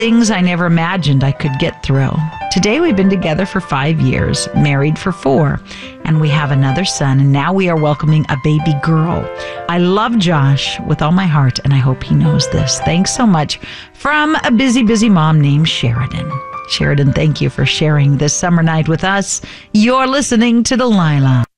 things I never imagined I could get through. Today we've been together for 5 years, married for 4, and we have another son, and now we are welcoming a baby girl. I love Josh with all my heart, and I hope he knows this. Thanks so much from a busy, busy mom named Sheridan. Sheridan, thank you for sharing this summer night with us. You're listening to Delilah.